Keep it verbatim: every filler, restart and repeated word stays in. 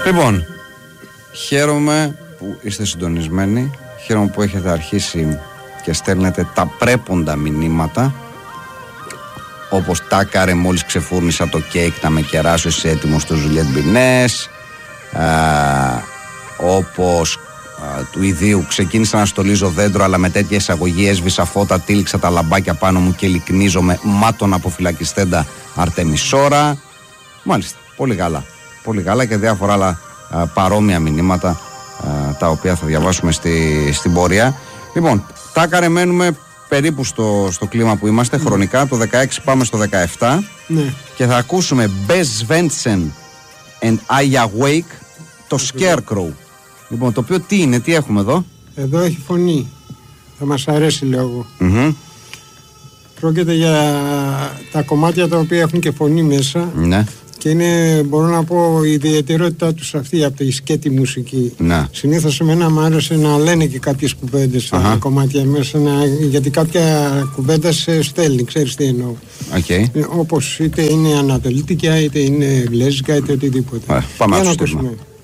Λοιπόν, χαίρομαι που είστε συντονισμένοι. Χαίρομαι που έχετε αρχίσει και στέλνετε τα πρέποντα μηνύματα. Όπως τάκαρε μόλις ξεφούρνησα το κέικ να με κεράσω, είσαι έτοιμος στο Ζουλιέτ Μπινές. Όπως α, του ιδίου ξεκίνησα να στολίζω δέντρο, αλλά με τέτοια εισαγωγή έσβησα φώτα, τύλιξα τα λαμπάκια πάνω μου και λυκνίζομαι μάτων αποφυλακιστέντα Αρτεμισόρα. Μάλιστα, πολύ καλά. Πολύ καλά και διάφορα άλλα α, παρόμοια μηνύματα α, τα οποία θα διαβάσουμε στη, στην πορεία. Λοιπόν, τάκαρε μένουμε περίπου στο, στο κλίμα που είμαστε mm. χρονικά. Το δεκαέξι πάμε στο δεκαεπτά mm. και θα ακούσουμε Bess Svensson and I Awake, το Scarecrow. Λοιπόν, το οποίο τι είναι, τι έχουμε εδώ? Εδώ έχει φωνή. Θα μας αρέσει λίγο. Mm-hmm. Πρόκειται για τα κομμάτια τα οποία έχουν και φωνή μέσα. Ναι. Και είναι, μπορώ να πω, η ιδιαιτερότητά τους αυτή από τη σκέτη μουσική. Ναι. Συνήθως εμένα μου άρεσε να λένε και κάποιες κουβέντες στα uh-huh. κομμάτια μέσα, να, γιατί κάποια κουβέντα σε στέλνει, ξέρεις τι εννοώ. Okay. Όπως είτε είναι ανατολίτικα, είτε είναι γλέζικα, είτε οτιδήποτε. Uh, πάμε να ακούσουμε.